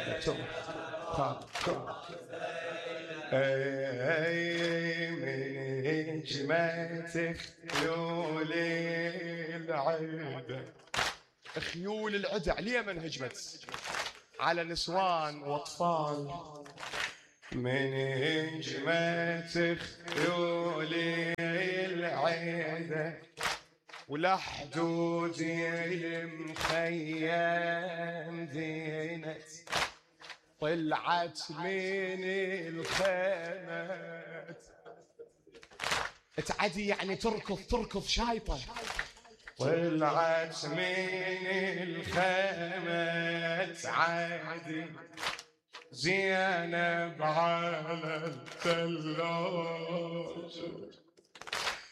من جمعت خيول العدا. خيول العدا على اليمن هجمت على نسوان واطفال. من جمعت خيول العدا ولحدود المخيم زينت طلعت من الخيمات. تعدي يعني تركض شايطة. طلعت من الخيمات عادي زينب على الثلاج